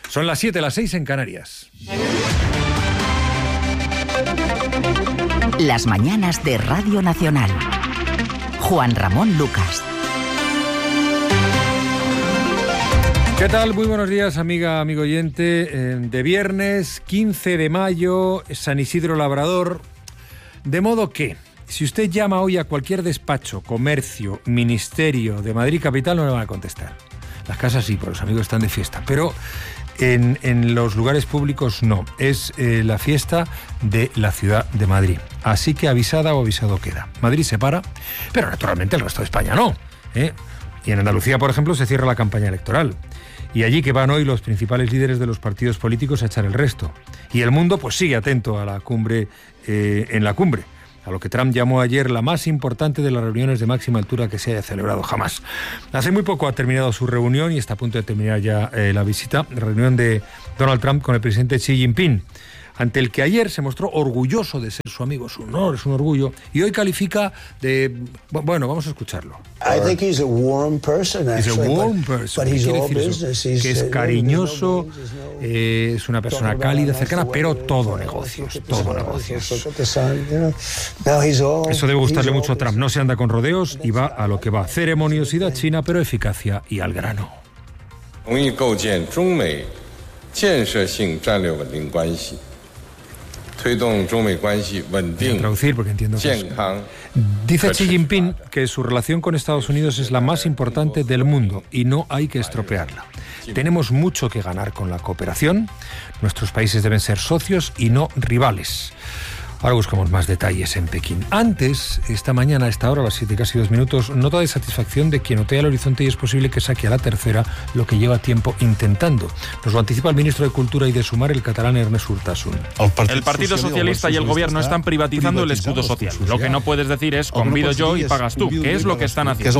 Son las 7, las 6 en Canarias. Las mañanas de Radio Nacional. Juan Ramón Lucas. ¿Qué tal? Muy buenos días, amiga, amigo oyente. De viernes 15 de mayo, San Isidro Labrador. De modo que, si usted llama hoy a cualquier despacho, comercio, ministerio de Madrid capital, no le van a contestar. Las casas sí, porque los amigos están de fiesta, pero en los lugares públicos no. Es la fiesta de la ciudad de Madrid. Así que avisada o avisado queda. Madrid se para, pero naturalmente el resto de España no. Y en Andalucía, por ejemplo, se cierra la campaña electoral. Y allí que van hoy los principales líderes de los partidos políticos a echar el resto. Y el mundo pues sigue atento a la cumbre, en la cumbre, a lo que Trump llamó ayer la más importante de las reuniones de máxima altura que se haya celebrado jamás. Hace muy poco ha terminado su reunión y está a punto de terminar ya la visita, la reunión de Donald Trump con el presidente Xi Jinping, ante el que ayer se mostró orgulloso de ser su amigo. Es un honor, es un orgullo, y hoy califica de... Bueno, vamos a escucharlo. I think he's a warm person, actually, he's a warm person. But he's ¿Qué all quiere decir business. eso? Que es cariñoso, es una persona cálida, cercana, pero todo negocios, todo negocios. Eso debe gustarle mucho a Trump. No se anda con rodeos y va a lo que va. Ceremoniosidad china, pero eficacia y al grano. Voy a traducir porque entiendo que es... Dice Xi Jinping que su relación con Estados Unidos es la más importante del mundo y no hay que estropearla. Tenemos mucho que ganar con la cooperación. Nuestros países deben ser socios y no rivales. Ahora buscamos más detalles en Pekín. Antes, esta mañana, a esta hora, a las 7, casi 2 minutos, nota de satisfacción de quien otea el horizonte y es posible que saque a la tercera lo que lleva tiempo intentando. Nos lo anticipa el ministro de Cultura y de Sumar, el catalán Ernest Urtasun. El Partido Socialista y el Gobierno están privatizando el escudo social. Lo que no puedes decir es convido yo y pagas tú, que es lo que están haciendo.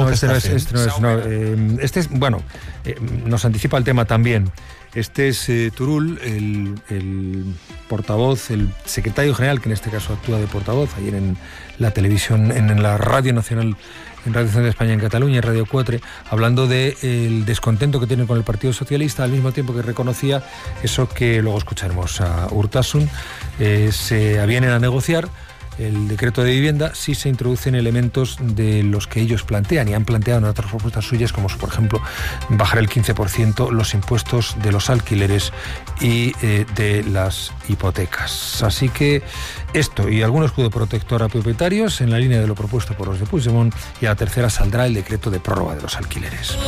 Nos anticipa el tema también. Este es Turull, el portavoz, el secretario general, que en este caso actúa de portavoz, ayer en la televisión, en la Radio Nacional, en Radio Nacional de España, en Cataluña, en Radio 4, hablando del descontento que tiene con el Partido Socialista, al mismo tiempo que reconocía eso que luego escucharemos a Urtasun, se avienen a negociar el decreto de vivienda si se introducen elementos de los que ellos plantean y han planteado en otras propuestas suyas, como por ejemplo bajar el 15% los impuestos de los alquileres y de las hipotecas. Así que esto y algún escudo protector a propietarios en la línea de lo propuesto por los de Puigdemont, y a la tercera saldrá el decreto de prórroga de los alquileres.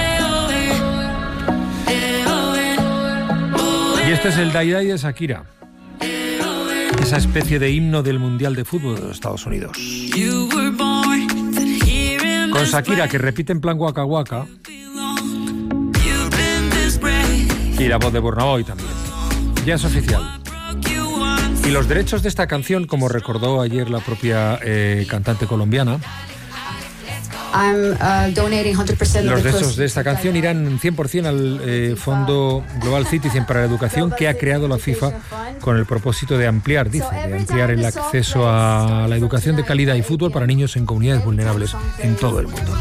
Y este es el Dai Dai de Shakira, esa especie de himno del Mundial de Fútbol de los Estados Unidos. Con Shakira, que repite en plan Waka Waka, y la voz de Burna Boy también. Ya es oficial. Y los derechos de esta canción, como recordó ayer la propia cantante colombiana, los derechos de esta canción irán 100% al Fondo Global Citizen para la Educación, que ha creado la FIFA con el propósito de ampliar, de ampliar el acceso a la educación de calidad y fútbol para niños en comunidades vulnerables en todo el mundo.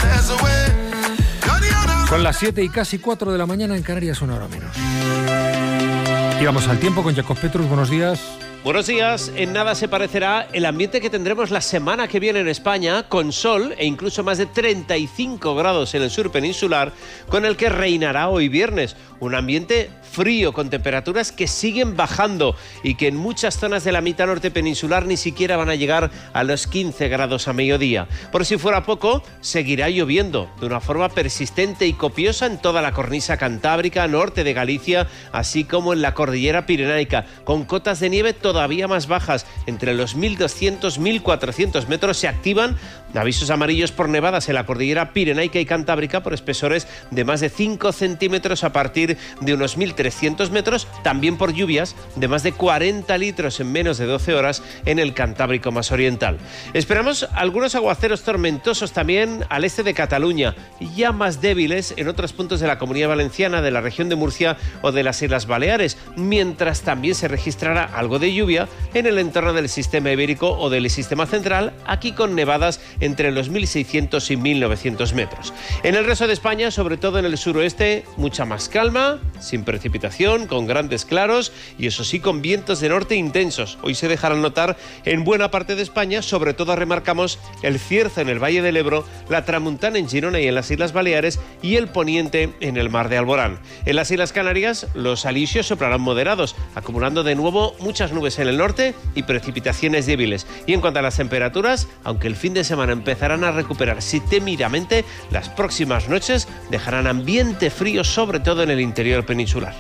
Son las 7 y casi 4 de la mañana, en Canarias una hora menos. Y vamos al tiempo con Jacob Petrus. Buenos días. Buenos días. En nada se parecerá el ambiente que tendremos la semana que viene en España, con sol e incluso más de 35 grados en el sur peninsular, con el que reinará hoy viernes. Un ambiente frío, con temperaturas que siguen bajando y que en muchas zonas de la mitad norte peninsular ni siquiera van a llegar a los 15 grados a mediodía. Por si fuera poco, seguirá lloviendo de una forma persistente y copiosa en toda la cornisa cantábrica, norte de Galicia, así como en la cordillera pirenaica, con cotas de nieve todavía más bajas, entre los 1.200 y 1.400 metros. Se activan avisos amarillos por nevadas en la cordillera pirenaica y cantábrica por espesores de más de 5 centímetros a partir de unos 1.300 metros, también por lluvias de más de 40 litros en menos de 12 horas en el Cantábrico más oriental. Esperamos algunos aguaceros tormentosos también al este de Cataluña, y ya más débiles en otros puntos de la Comunidad Valenciana, de la región de Murcia o de las Islas Baleares, mientras también se registrará algo de lluvia en el entorno del sistema ibérico o del sistema central, aquí con nevadas entre los 1.600 y 1.900 metros. En el resto de España, sobre todo en el suroeste, mucha más calma, sin precipitación, con grandes claros y eso sí con vientos de norte intensos. Hoy se dejarán notar en buena parte de España, sobre todo remarcamos el Cierzo en el Valle del Ebro, la Tramuntana en Girona y en las Islas Baleares y el Poniente en el Mar de Alborán. En las Islas Canarias los alisios soplarán moderados, acumulando de nuevo muchas nubes en el norte y precipitaciones débiles. Y en cuanto a las temperaturas, aunque el fin de semana empezarán a recuperarse tímidamente, las próximas noches dejarán ambiente frío, sobre todo en el interior peninsular.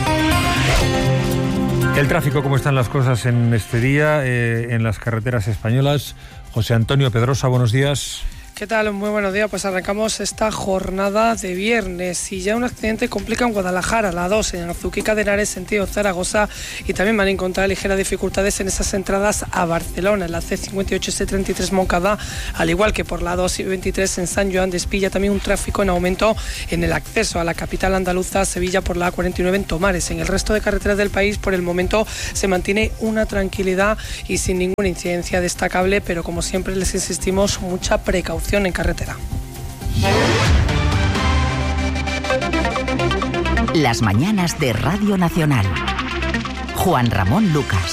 El tráfico, ¿cómo están las cosas en este día en las carreteras españolas? José Antonio Pedrosa, buenos días. ¿Qué tal? Muy buenos días. Pues arrancamos esta jornada de viernes y ya un accidente complica en Guadalajara, la 2, en Azuquica de Henares, sentido Zaragoza, y también van a encontrar ligeras dificultades en esas entradas a Barcelona, en la C58 S33 Moncada, al igual que por la 2 y 23 en San Joan de Espilla. También un tráfico en aumento en el acceso a la capital andaluza, Sevilla, por la A49 en Tomares. En el resto de carreteras del país, por el momento, se mantiene una tranquilidad y sin ninguna incidencia destacable, pero como siempre les insistimos, mucha precaución en carretera. Las mañanas de Radio Nacional. Juan Ramón Lucas.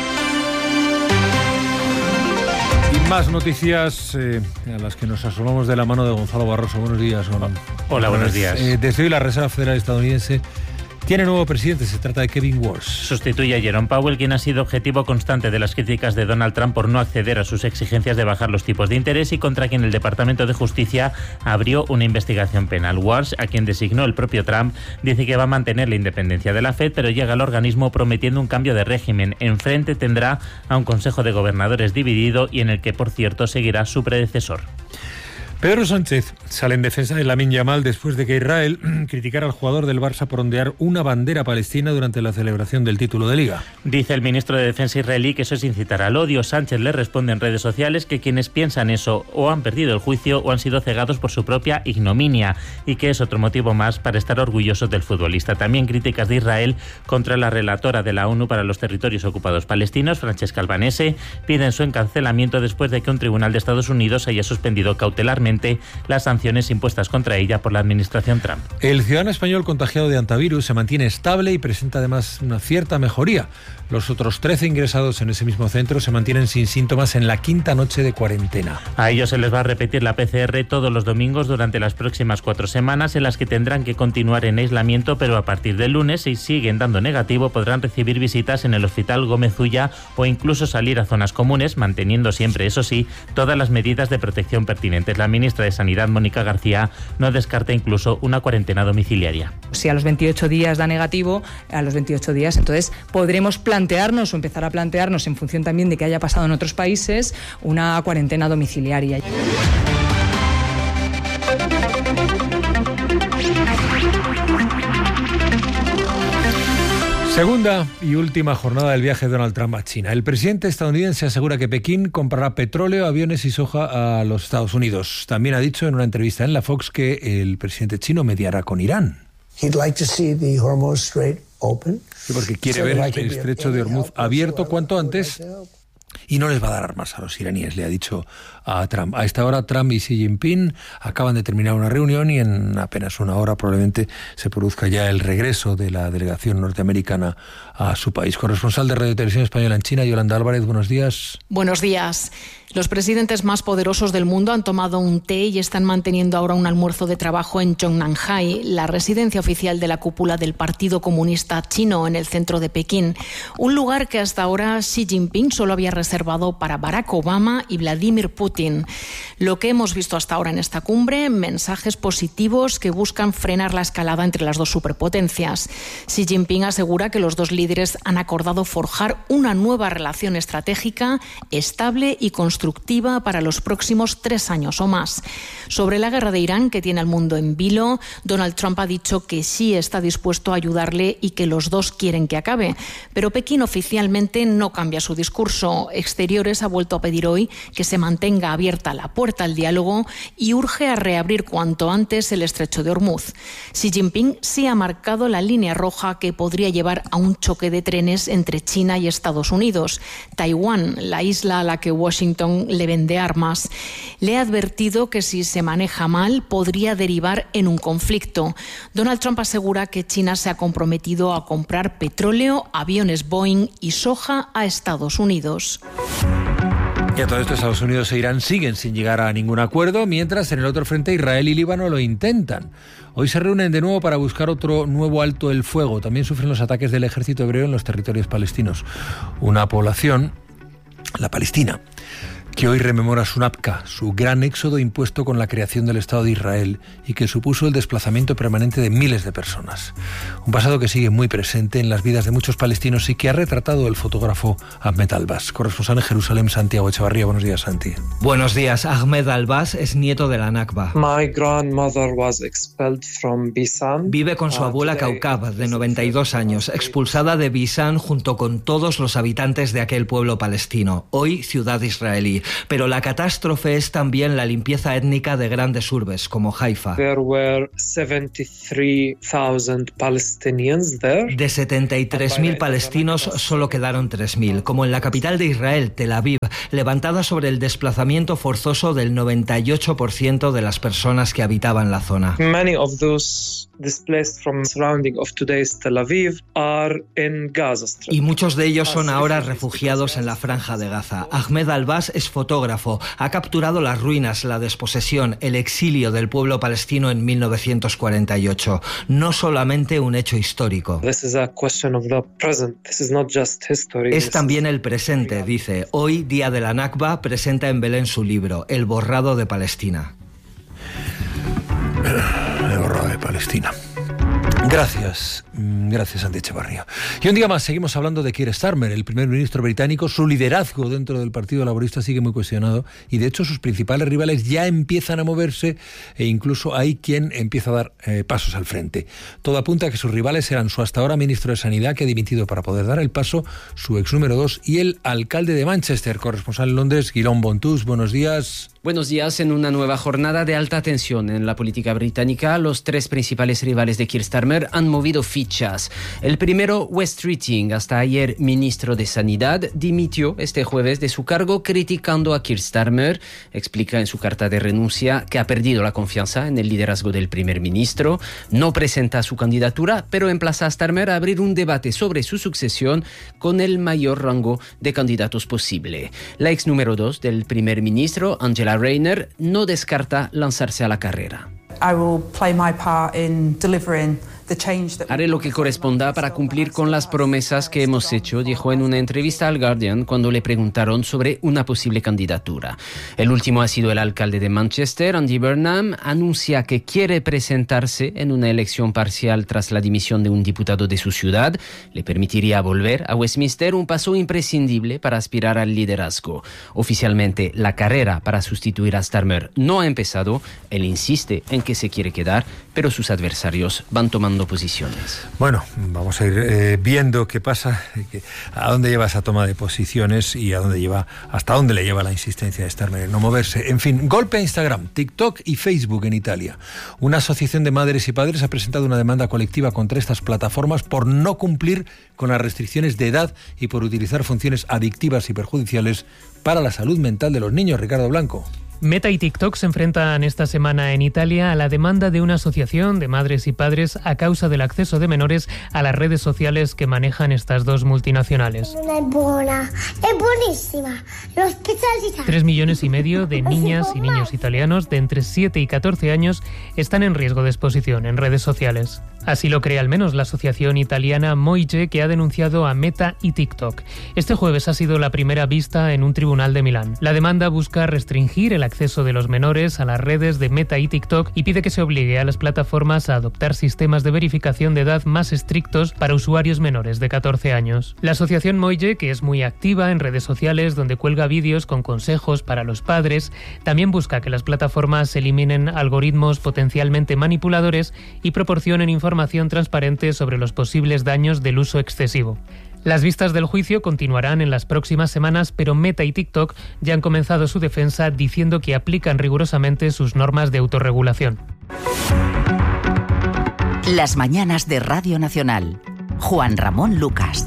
Y más noticias a las que nos asomamos de la mano de Gonzalo Barroso. Buenos días, Gonzalo. Hola, buenos días. Desde hoy la Reserva Federal estadounidense tiene nuevo presidente, se trata de Kevin Warsh. Sustituye a Jerome Powell, quien ha sido objetivo constante de las críticas de Donald Trump por no acceder a sus exigencias de bajar los tipos de interés y contra quien el Departamento de Justicia abrió una investigación penal. Warsh, a quien designó el propio Trump, dice que va a mantener la independencia de la Fed, pero llega al organismo prometiendo un cambio de régimen. Enfrente tendrá a un Consejo de Gobernadores dividido y en el que, por cierto, seguirá su predecesor. Pedro Sánchez sale en defensa de Lamine Yamal después de que Israel criticara al jugador del Barça por ondear una bandera palestina durante la celebración del título de Liga. Dice el ministro de Defensa israelí que eso es incitar al odio. Sánchez le responde en redes sociales que quienes piensan eso o han perdido el juicio o han sido cegados por su propia ignominia y que es otro motivo más para estar orgullosos del futbolista. También críticas de Israel contra la relatora de la ONU para los territorios ocupados palestinos, Francesca Albanese, piden su encarcelamiento después de que un tribunal de Estados Unidos haya suspendido cautelarmente las sanciones impuestas contra ella por la administración Trump. El ciudadano español contagiado de antivirus se mantiene estable y presenta además una cierta mejoría. Los otros 13 ingresados en ese mismo centro se mantienen sin síntomas en la quinta noche de cuarentena. A ellos se les va a repetir la PCR todos los domingos durante las próximas 4 semanas, en las que tendrán que continuar en aislamiento, pero a partir del lunes, si siguen dando negativo, podrán recibir visitas en el Hospital Gómez Ulla o incluso salir a zonas comunes, manteniendo siempre, eso sí, todas las medidas de protección pertinentes. La ministra de Sanidad, Mónica García, no descarta incluso una cuarentena domiciliaria. Si a los 28 días da negativo, a los 28 días entonces podremos plantearnos o empezar a plantearnos, en función también de que haya pasado en otros países, una cuarentena domiciliaria. Segunda y última jornada del viaje de Donald Trump a China. El presidente estadounidense asegura que Pekín comprará petróleo, aviones y soja a los Estados Unidos. También ha dicho en una entrevista en la Fox que el presidente chino mediará con Irán. He'd like to see the Hormuz Strait open. Sí, porque quiere ver el estrecho de Hormuz abierto cuanto antes y no les va a dar armas a los iraníes, le ha dicho a Trump. A esta hora Trump y Xi Jinping acaban de terminar una reunión y en apenas una hora probablemente se produzca ya el regreso de la delegación norteamericana a su país. Corresponsal de Radio y Televisión Española en China, Yolanda Álvarez, buenos días. Buenos días. Los presidentes más poderosos del mundo han tomado un té y están manteniendo ahora un almuerzo de trabajo en Zhongnanhai, la residencia oficial de la cúpula del Partido Comunista Chino en el centro de Pekín. Un lugar que hasta ahora Xi Jinping solo había reservado para Barack Obama y Vladimir Putin. Lo que hemos visto hasta ahora en esta cumbre, mensajes positivos que buscan frenar la escalada entre las dos superpotencias. Xi Jinping asegura que los dos líderes han acordado forjar una nueva relación estratégica, estable y constructiva para los próximos 3 años o más. Sobre la guerra de Irán, que tiene al mundo en vilo, Donald Trump ha dicho que sí está dispuesto a ayudarle y que los dos quieren que acabe. Pero Pekín oficialmente no cambia su discurso. Exteriores ha vuelto a pedir hoy que se mantenga abierta la puerta al diálogo y urge a reabrir cuanto antes el estrecho de Hormuz. Xi Jinping sí ha marcado la línea roja que podría llevar a un choque de trenes entre China y Estados Unidos. Taiwán, la isla a la que Washington le vende armas, le ha advertido que si se maneja mal podría derivar en un conflicto. Donald Trump asegura que China se ha comprometido a comprar petróleo, aviones Boeing y soja a Estados Unidos. Y a todo esto Estados Unidos e Irán siguen sin llegar a ningún acuerdo, mientras en el otro frente Israel y Líbano lo intentan. Hoy se reúnen de nuevo para buscar otro nuevo alto el fuego. También sufren los ataques del ejército hebreo en los territorios palestinos. Una población, la palestina, que hoy rememora su Nakba, su gran éxodo impuesto con la creación del Estado de Israel y que supuso el desplazamiento permanente de miles de personas. Un pasado que sigue muy presente en las vidas de muchos palestinos y que ha retratado el fotógrafo Ahmed Albaz. Corresponsal en Jerusalén, Santiago Echevarría. Buenos días, Santi. Buenos días. Ahmed Albaz es nieto de la Nakba. My grandmother was expelled from Bisan. Vive con su abuela Kaukab, de 92 años, expulsada de Bisan junto con todos los habitantes de aquel pueblo palestino, hoy ciudad israelí. Pero la catástrofe es también la limpieza étnica de grandes urbes como Haifa. There were 73,000 Palestinians there. De 73.000 palestinos solo quedaron 3.000, como en la capital de Israel, Tel Aviv, levantada sobre el desplazamiento forzoso del 98% de las personas que habitaban la zona. Many of those displaced from surrounding of today's Tel Aviv are in Gaza Strip. Y muchos de ellos son ahora refugiados en la franja de Gaza. Ahmed Albaz es fotógrafo, ha capturado las ruinas, la desposesión, el exilio del pueblo palestino en 1948. No solamente un hecho histórico. This is a question of the present. This is not just history. Es también el presente, dice. Hoy, día de la Nakba, presenta en Belén su libro, El borrado de Palestina. El borrado de Palestina. Gracias, Santi Echevarría. Y un día más seguimos hablando de Keir Starmer, el primer ministro británico. Su liderazgo dentro del Partido Laborista sigue muy cuestionado y de hecho sus principales rivales ya empiezan a moverse e incluso hay quien empieza a dar pasos al frente. Todo apunta a que sus rivales serán su hasta ahora ministro de Sanidad, que ha dimitido para poder dar el paso, su ex número 2 y el alcalde de Manchester, corresponsal en Londres, Guillaume Bontus. Buenos días. Buenos días. En una nueva jornada de alta tensión en la política británica, los tres principales rivales de Keir Starmer han movido fichas. El primero, Wes Streeting, hasta ayer ministro de Sanidad, dimitió este jueves de su cargo criticando a Keir Starmer. Explica en su carta de renuncia que ha perdido la confianza en el liderazgo del primer ministro. No presenta su candidatura, pero emplaza a Starmer a abrir un debate sobre su sucesión con el mayor rango de candidatos posible. La ex número 2 del primer ministro, Angela Rayner, no descarta lanzarse a la carrera. I will play my part in delivering the change that... Haré lo que corresponda para cumplir con las promesas que hemos hecho, dijo en una entrevista al Guardian cuando le preguntaron sobre una posible candidatura. El último ha sido el alcalde de Manchester, Andy Burnham, anuncia que quiere presentarse en una elección parcial tras la dimisión de un diputado de su ciudad. Le permitiría volver a Westminster, un paso imprescindible para aspirar al liderazgo. Oficialmente, la carrera para sustituir a Starmer no ha empezado. Él insiste en que se quiere quedar, pero sus adversarios van tomando posiciones. Bueno, vamos a ir viendo qué pasa, a dónde lleva esa toma de posiciones y hasta dónde le lleva la insistencia de Starmer en no moverse. En fin, golpe a Instagram, TikTok y Facebook en Italia. Una asociación de madres y padres ha presentado una demanda colectiva contra estas plataformas por no cumplir con las restricciones de edad y por utilizar funciones adictivas y perjudiciales para la salud mental de los niños. Ricardo Blanco. Meta y TikTok se enfrentan esta semana en Italia a la demanda de una asociación de madres y padres a causa del acceso de menores a las redes sociales que manejan estas dos multinacionales. Non è buona, è buonissima, l'ho specializzata. 3,5 millones de niñas y niños italianos de entre 7 y 14 años están en riesgo de exposición en redes sociales. Así lo cree al menos la asociación italiana Moige, que ha denunciado a Meta y TikTok. Este jueves ha sido la primera vista en un tribunal de Milán. La demanda busca restringir el acceso de los menores a las redes de Meta y TikTok y pide que se obligue a las plataformas a adoptar sistemas de verificación de edad más estrictos para usuarios menores de 14 años. La asociación Moige, que es muy activa en redes sociales donde cuelga vídeos con consejos para los padres, también busca que las plataformas eliminen algoritmos potencialmente manipuladores y proporcionen información transparente sobre los posibles daños del uso excesivo. Las vistas del juicio continuarán en las próximas semanas, pero Meta y TikTok ya han comenzado su defensa diciendo que aplican rigurosamente sus normas de autorregulación. Las mañanas de Radio Nacional. Juan Ramón Lucas.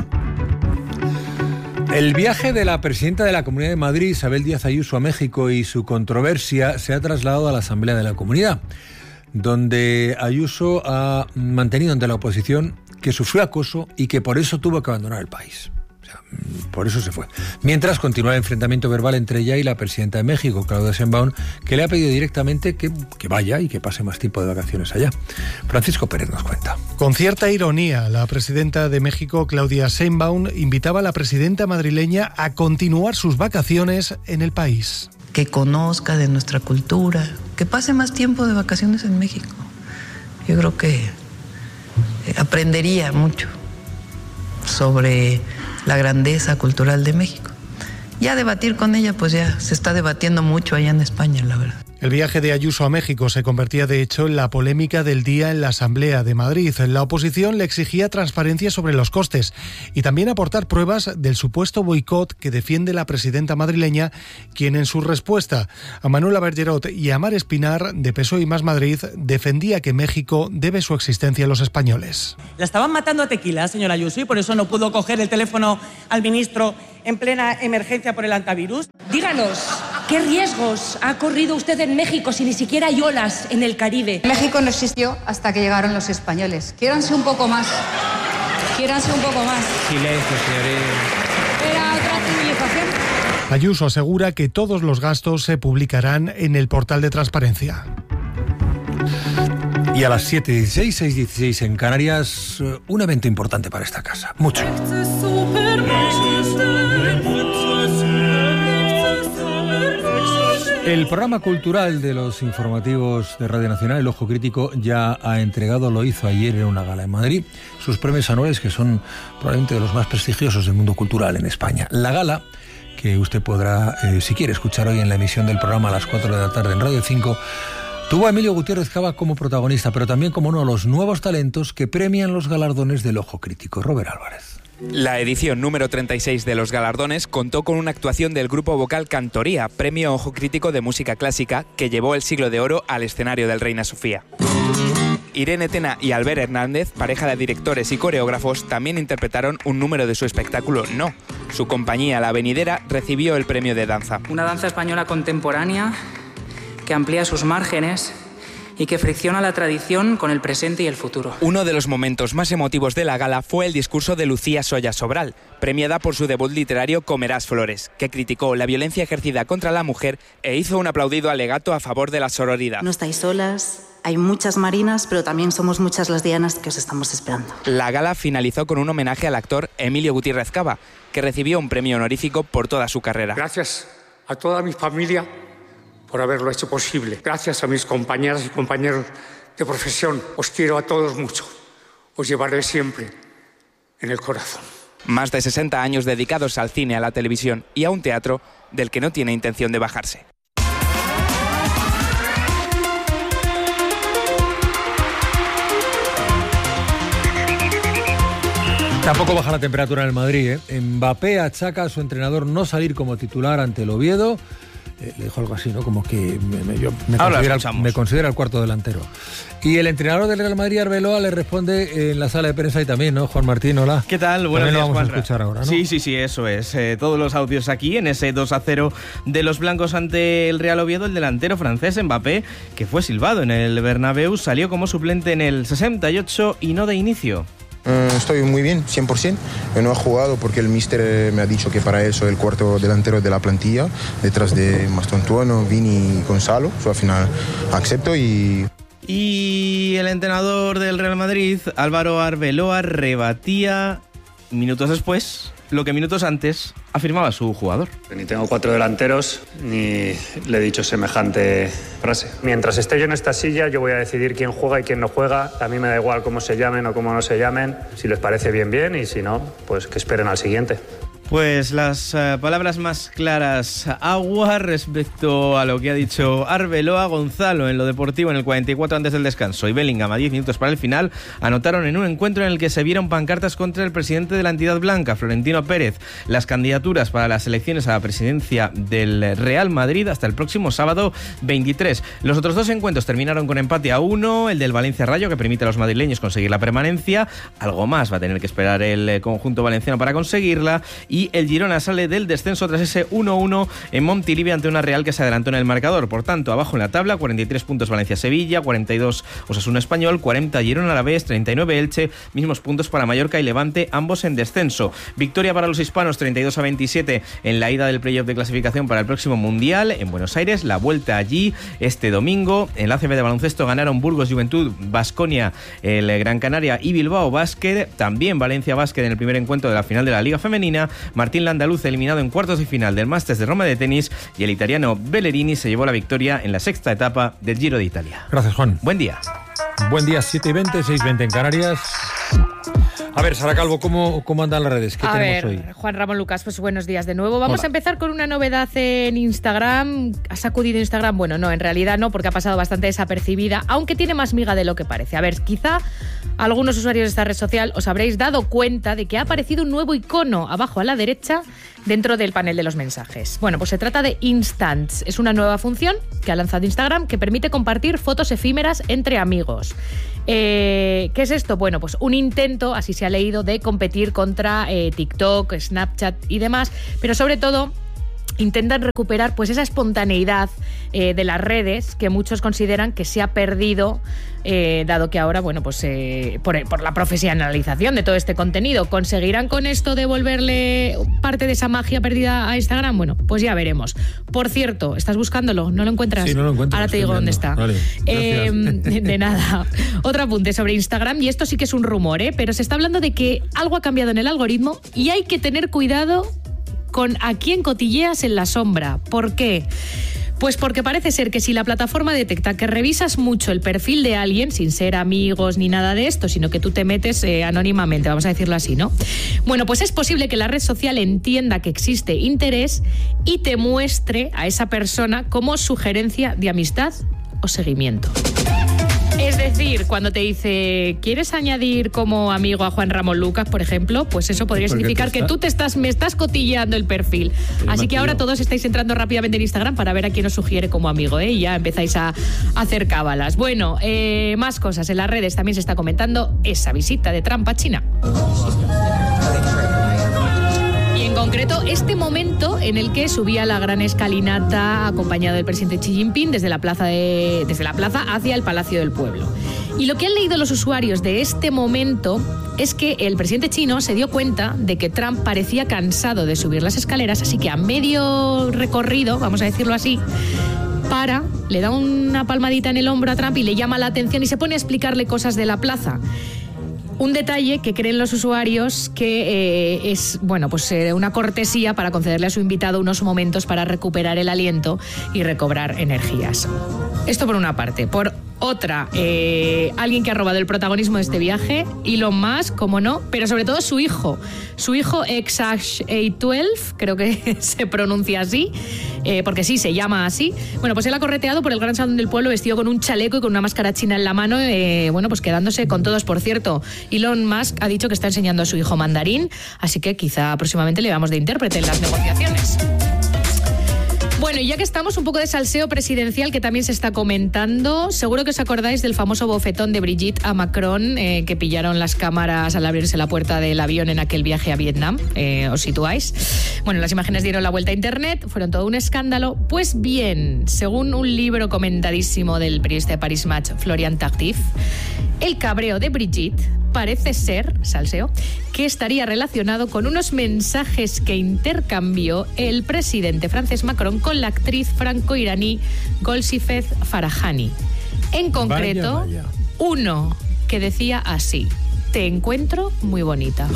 El viaje de la presidenta de la Comunidad de Madrid, Isabel Díaz Ayuso, a México y su controversia se ha trasladado a la Asamblea de la Comunidad, donde Ayuso ha mantenido ante la oposición que sufrió acoso y que por eso tuvo que abandonar el país. O sea, por eso se fue. Mientras continúa el enfrentamiento verbal entre ella y la presidenta de México, Claudia Sheinbaum, que le ha pedido directamente que vaya y que pase más tiempo de vacaciones allá. Francisco Pérez nos cuenta. Con cierta ironía, la presidenta de México, Claudia Sheinbaum, invitaba a la presidenta madrileña a continuar sus vacaciones en el país. Que conozca de nuestra cultura, que pase más tiempo de vacaciones en México. Yo creo que aprendería mucho sobre la grandeza cultural de México. Ya debatir con ella, pues ya se está debatiendo mucho allá en España, la verdad. El viaje de Ayuso a México se convertía de hecho en la polémica del día en la Asamblea de Madrid. La oposición le exigía transparencia sobre los costes y también aportar pruebas del supuesto boicot que defiende la presidenta madrileña, quien en su respuesta a Manuela Bergerot y a Mar Espinar, de PSOE y Más Madrid, defendía que México debe su existencia a los españoles. La estaban matando a tequila, señora Ayuso, y por eso no pudo coger el teléfono al ministro en plena emergencia por el antivirus. Díganos, ¿qué riesgos ha corrido usted en México si ni siquiera hay olas en el Caribe? México no existió hasta que llegaron los españoles. Quiéranse un poco más. Quiéranse un poco más. Silencio, señoría. Era otra civilización. Ayuso asegura que todos los gastos se publicarán en el portal de transparencia. Y a las 7:16, 6:16 en Canarias, un evento importante para esta casa. Mucho. El programa cultural de los informativos de Radio Nacional, El Ojo Crítico, ya ha entregado, lo hizo ayer en una gala en Madrid, sus premios anuales, que son probablemente de los más prestigiosos del mundo cultural en España. La gala, que usted podrá, si quiere, escuchar hoy en la emisión del programa a las 4 de la tarde en Radio 5, tuvo a Emilio Gutiérrez Cava como protagonista, pero también como uno de los nuevos talentos que premian los galardones del Ojo Crítico. Robert Álvarez. La edición número 36 de los galardones contó con una actuación del grupo vocal Cantoría, premio Ojo Crítico de música clásica, que llevó el Siglo de Oro al escenario del Reina Sofía. Irene Tena y Albert Hernández, pareja de directores y coreógrafos, también interpretaron un número de su espectáculo No. Su compañía, La Venidera, recibió el premio de danza. Una danza española contemporánea que amplía sus márgenes y que fricciona la tradición con el presente y el futuro. Uno de los momentos más emotivos de la gala fue el discurso de Lucía Soya Sobral, premiada por su debut literario Comerás Flores, que criticó la violencia ejercida contra la mujer e hizo un aplaudido alegato a favor de la sororidad. No estáis solas, hay muchas Marinas, pero también somos muchas las Dianas que os estamos esperando. La gala finalizó con un homenaje al actor Emilio Gutiérrez Cava, que recibió un premio honorífico por toda su carrera. Gracias a toda mi familia por haberlo hecho posible. Gracias a mis compañeras y compañeros de profesión. Os quiero a todos mucho. Os llevaré siempre en el corazón. Más de 60 años dedicados al cine, a la televisión y a un teatro del que no tiene intención de bajarse. Tampoco baja la temperatura en el Madrid, ¿eh? Mbappé achaca a su entrenador no salir como titular ante el Oviedo. Le dijo algo así, ¿no? Como que me considera el cuarto delantero. Y el entrenador del Real Madrid, Arbeloa, le responde en la sala de prensa y también, ¿no? Juan Martín, hola. ¿Qué tal? Buenos días, Juanra. Lo vamos a Juanra. escuchar ahora, ¿no? Sí, eso es. Todos los audios aquí en ese 2-0 de los blancos ante el Real Oviedo. El delantero francés Mbappé, que fue silbado en el Bernabéu, salió como suplente en el 68 y no de inicio. Estoy muy bien, 100%. Yo no he jugado porque el míster me ha dicho que para él soy el cuarto delantero de la plantilla, detrás de Mastontuono, Vini y Gonzalo. Al final acepto y el entrenador del Real Madrid, Álvaro Arbeloa, rebatía minutos después lo que minutos antes afirmaba su jugador. Ni tengo 4 delanteros, ni le he dicho semejante frase. Mientras esté yo en esta silla, yo voy a decidir quién juega y quién no juega. A mí me da igual cómo se llamen o cómo no se llamen. Si les parece bien, bien, y si no, pues que esperen al siguiente. Pues las palabras más claras, agua, respecto a lo que ha dicho Arbeloa. Gonzalo en lo deportivo en el 44 antes del descanso y Bellingham a 10 minutos para el final anotaron en un encuentro en el que se vieron pancartas contra el presidente de la entidad blanca, Florentino Pérez. Las candidaturas para las elecciones a la presidencia del Real Madrid hasta el próximo sábado 23. Los otros dos encuentros terminaron con empate a 1, el del Valencia Rayo, que permite a los madrileños conseguir la permanencia. Algo más va a tener que esperar el conjunto valenciano para conseguirla. Y el Girona sale del descenso tras ese 1-1 en Montilivi ante una Real que se adelantó en el marcador. Por tanto, abajo en la tabla, 43 puntos Valencia-Sevilla, 42 Osasuna Español, 40 Girona Alavés, 39 Elche, mismos puntos para Mallorca y Levante, ambos en descenso. Victoria para los hispanos, 32-27 en la ida del playoff de clasificación para el próximo Mundial en Buenos Aires. La vuelta allí este domingo. En la ACB de baloncesto ganaron Burgos Juventud, Baskonia, el Gran Canaria y Bilbao Basket. También Valencia Basket en el primer encuentro de la final de la Liga Femenina. Martín Landaluz eliminado en cuartos de final del Masters de Roma de tenis y el italiano Bellerini se llevó la victoria en la sexta etapa del Giro de Italia. Gracias, Juan. Buen día. Buen día, 7:20, 6:20 en Canarias. A ver, Sara Calvo, ¿cómo andan las redes? ¿Qué tenemos hoy? Juan Ramón Lucas, pues buenos días de nuevo. Vamos a empezar con una novedad en Instagram. ¿Ha sacudido Instagram? Bueno, no, en realidad no, porque ha pasado bastante desapercibida, aunque tiene más miga de lo que parece. A ver, quizá algunos usuarios de esta red social os habréis dado cuenta de que ha aparecido un nuevo icono abajo a la derecha dentro del panel de los mensajes. Bueno, pues se trata de Instants. Es una nueva función que ha lanzado Instagram que permite compartir fotos efímeras entre amigos. ¿Qué es esto? Bueno, pues un intento, así se ha leído, de competir contra TikTok, Snapchat y demás, pero sobre todo intentan recuperar pues esa espontaneidad de las redes que muchos consideran que se ha perdido, dado que ahora, bueno, pues por la profesionalización de todo este contenido. ¿Conseguirán con esto devolverle parte de esa magia perdida a Instagram? Bueno, pues ya veremos. Por cierto, ¿estás buscándolo? ¿No lo encuentras? Sí, no lo encuentro. Ahora te digo dónde está. Vale, de nada. Otro apunte sobre Instagram, y esto sí que es un rumor, pero se está hablando de que algo ha cambiado en el algoritmo y hay que tener cuidado con a quién cotilleas en la sombra. ¿Por qué? Pues porque parece ser que si la plataforma detecta que revisas mucho el perfil de alguien, sin ser amigos ni nada de esto, sino que tú te metes anónimamente, vamos a decirlo así, ¿no? Bueno, pues es posible que la red social entienda que existe interés y te muestre a esa persona como sugerencia de amistad o seguimiento. Es decir, cuando te dice, ¿quieres añadir como amigo a Juan Ramón Lucas, por ejemplo? Pues eso podría significar que tú me estás cotilleando el perfil. Así que ahora todos estáis entrando rápidamente en Instagram para ver a quién os sugiere como amigo, y ya empezáis a hacer cábalas. Bueno, más cosas. En las redes también se está comentando esa visita de Trump a China. En concreto, este momento en el que subía la gran escalinata acompañado del presidente Xi Jinping desde la plaza hacia el Palacio del Pueblo. Y lo que han leído los usuarios de este momento es que el presidente chino se dio cuenta de que Trump parecía cansado de subir las escaleras, así que a medio recorrido, vamos a decirlo así, le da una palmadita en el hombro a Trump y le llama la atención y se pone a explicarle cosas de la plaza. Un detalle que creen los usuarios que es, bueno, pues una cortesía para concederle a su invitado unos momentos para recuperar el aliento y recobrar energías. Esto por una parte. Por otra, alguien que ha robado el protagonismo de este viaje, Elon Musk, como no, pero sobre todo su hijo Exash A12, creo que se pronuncia así, porque sí, se llama así. Bueno, pues él ha correteado por el gran salón del pueblo vestido con un chaleco y con una máscara china en la mano, bueno, pues quedándose con todos. Por cierto, Elon Musk ha dicho que está enseñando a su hijo mandarín, así que quizá próximamente le vamos de intérprete en las negociaciones. Bueno, y ya que estamos, un poco de salseo presidencial que también se está comentando. Seguro que os acordáis del famoso bofetón de Brigitte a Macron, que pillaron las cámaras al abrirse la puerta del avión en aquel viaje a Vietnam. ¿Os situáis? Bueno, las imágenes dieron la vuelta a internet, fueron todo un escándalo. Pues bien, según un libro comentadísimo del periodista de Paris Match, Florian Tardif, el cabreo de Brigitte parece ser, salseo, que estaría relacionado con unos mensajes que intercambió el presidente francés Macron con la actriz franco-iraní Golshifteh Farahani. En concreto, vaya. Uno que decía así: te encuentro muy bonita.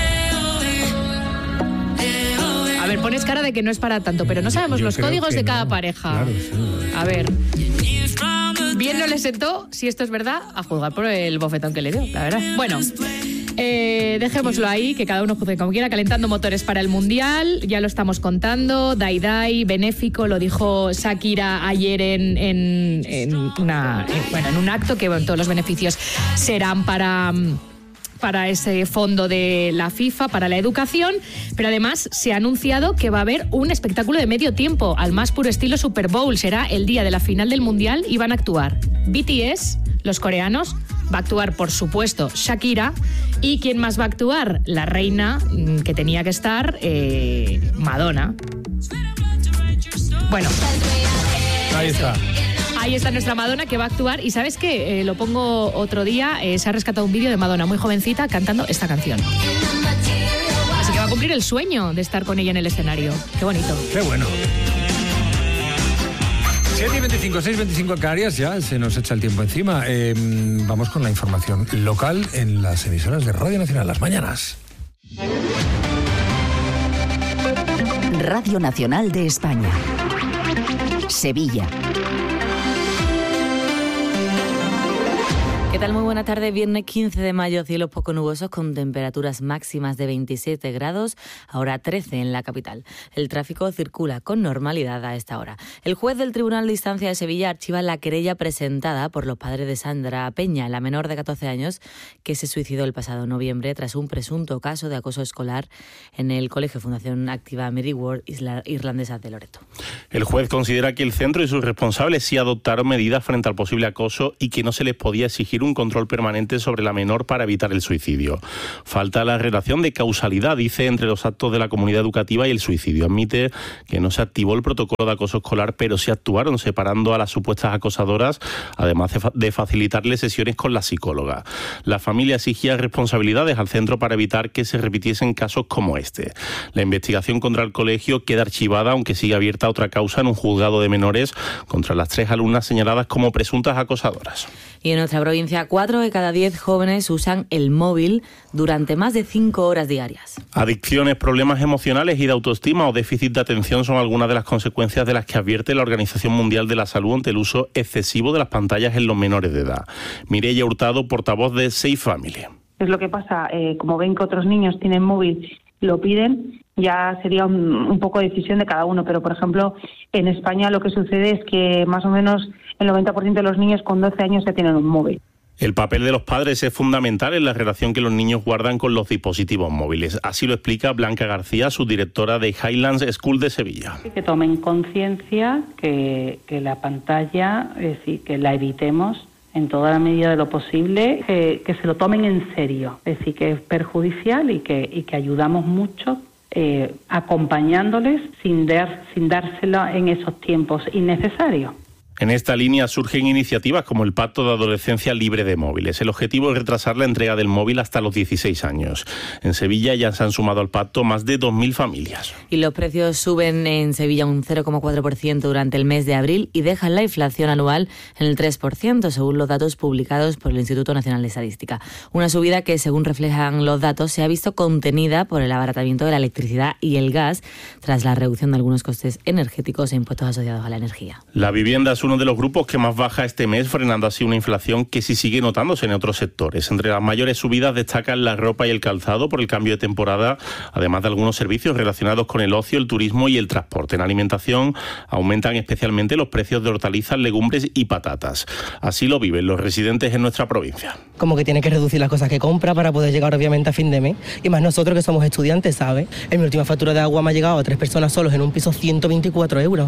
A ver, pones cara de que no es para tanto, pero no sabemos los códigos de cada pareja. Claro, sí. A ver. Bien no le sentó, si esto es verdad, a juzgar por el bofetón que le dio, la verdad. Bueno, Dejémoslo ahí, que cada uno juzgue como quiera. Calentando motores para el Mundial, ya lo estamos contando. Dai, benéfico, lo dijo Shakira ayer en un acto que todos los beneficios serán para ese fondo de la FIFA, para la educación, pero además se ha anunciado que va a haber un espectáculo de medio tiempo, al más puro estilo Super Bowl. Será el día de la final del Mundial y van a actuar BTS, los coreanos, va a actuar, por supuesto, Shakira, y ¿quién más va a actuar? La reina, que tenía que estar, Madonna. Bueno. Ahí está. Ahí está nuestra Madonna, que va a actuar. Y ¿sabes qué? Lo pongo otro día. Se ha rescatado un vídeo de Madonna muy jovencita cantando esta canción. Así que va a cumplir el sueño de estar con ella en el escenario. Qué bonito. Qué bueno. 7:25, 6:25 en Canarias, ya se nos echa el tiempo encima. Vamos con la información local en las emisoras de Radio Nacional, las mañanas. Radio Nacional de España. Sevilla. ¿Qué tal? Muy buena tarde. Viernes 15 de mayo, cielos poco nubosos con temperaturas máximas de 27 grados, ahora 13 en la capital. El tráfico circula con normalidad a esta hora. El juez del Tribunal de Instancia de Sevilla archiva la querella presentada por los padres de Sandra Peña, la menor de 14 años, que se suicidó el pasado noviembre tras un presunto caso de acoso escolar en el Colegio Fundación Activa Mary Ward, Isla Irlandesa de Loreto. El juez considera que el centro y sus responsables sí adoptaron medidas frente al posible acoso y que no se les podía exigir un control permanente sobre la menor para evitar el suicidio. Falta la relación de causalidad, dice, entre los actos de la comunidad educativa y el suicidio. Admite que no se activó el protocolo de acoso escolar, pero sí actuaron separando a las supuestas acosadoras, además de facilitarle sesiones con la psicóloga. La familia exigía responsabilidades al centro para evitar que se repitiesen casos como este. La investigación contra el colegio queda archivada, aunque sigue abierta otra causa en un juzgado de menores contra las 3 alumnas señaladas como presuntas acosadoras. Y en nuestra provincia, 4 de cada 10 jóvenes usan el móvil durante más de 5 horas diarias. Adicciones, problemas emocionales y de autoestima o déficit de atención son algunas de las consecuencias de las que advierte la Organización Mundial de la Salud ante el uso excesivo de las pantallas en los menores de edad. Mireia Hurtado, portavoz de Safe Family. Es lo que pasa, como ven que otros niños tienen móvil, lo piden, ya sería un poco decisión de cada uno, pero por ejemplo en España lo que sucede es que más o menos el 90% de los niños con 12 años ya tienen un móvil. El papel de los padres es fundamental en la relación que los niños guardan con los dispositivos móviles. Así lo explica Blanca García, subdirectora de Highlands School de Sevilla. Que tomen conciencia que la pantalla, es decir, que la evitemos en toda la medida de lo posible, que se lo tomen en serio, es decir, que es perjudicial y que ayudamos mucho acompañándoles sin dárselo en esos tiempos innecesarios. En esta línea surgen iniciativas como el Pacto de Adolescencia Libre de Móviles. El objetivo es retrasar la entrega del móvil hasta los 16 años. En Sevilla ya se han sumado al pacto más de 2.000 familias. Y los precios suben en Sevilla un 0,4% durante el mes de abril y dejan la inflación anual en el 3%, según los datos publicados por el Instituto Nacional de Estadística. Una subida que, según reflejan los datos, se ha visto contenida por el abaratamiento de la electricidad y el gas, tras la reducción de algunos costes energéticos e impuestos asociados a la energía. La vivienda es uno de los grupos que más baja este mes, frenando así una inflación que sí sigue notándose en otros sectores. Entre las mayores subidas destacan la ropa y el calzado por el cambio de temporada, además de algunos servicios relacionados con el ocio, el turismo y el transporte. En alimentación aumentan especialmente los precios de hortalizas, legumbres y patatas. Así lo viven los residentes en nuestra provincia. Como que tiene que reducir las cosas que compra para poder llegar obviamente a fin de mes. Y más nosotros que somos estudiantes, ¿sabes? En mi última factura de agua me ha llegado a 3 personas solos en un piso 124 euros.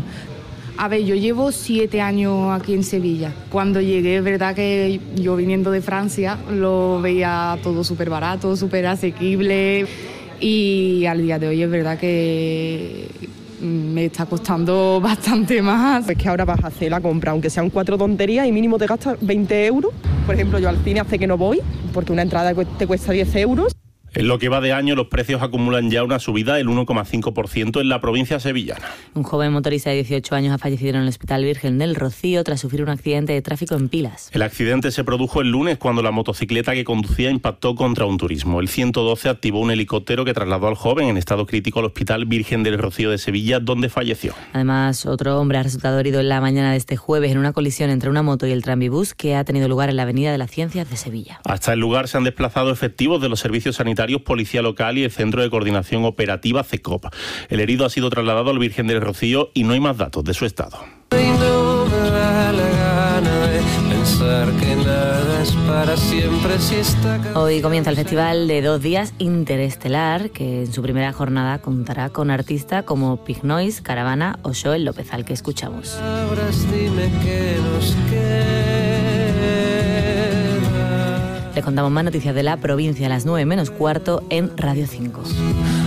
A ver, yo llevo 7 años aquí en Sevilla. Cuando llegué, es verdad que yo viniendo de Francia lo veía todo súper barato, súper asequible, y al día de hoy es verdad que me está costando bastante más. Es que ahora vas a hacer la compra, aunque sean 4 tonterías y mínimo te gastas 20 euros. Por ejemplo, yo al cine hace que no voy, porque una entrada te cuesta 10 euros. En lo que va de año, los precios acumulan ya una subida del 1,5% en la provincia sevillana. Un joven motorista de 18 años ha fallecido en el Hospital Virgen del Rocío tras sufrir un accidente de tráfico en Pilas. El accidente se produjo el lunes cuando la motocicleta que conducía impactó contra un turismo. El 112 activó un helicóptero que trasladó al joven en estado crítico al Hospital Virgen del Rocío de Sevilla, donde falleció. Además, otro hombre ha resultado herido en la mañana de este jueves en una colisión entre una moto y el tranvibús que ha tenido lugar en la Avenida de las Ciencias de Sevilla. Hasta el lugar se han desplazado efectivos de los servicios sanitarios, Policía Local y el Centro de Coordinación Operativa CECOP. El herido ha sido trasladado al Virgen del Rocío y no hay más datos de su estado. Hoy comienza el festival de 2 días Interestelar, que en su primera jornada contará con artistas como Pig Noise, Caravana o Joel López, al que escuchamos. Les contamos más noticias de la provincia a las 9 menos cuarto en Radio 5.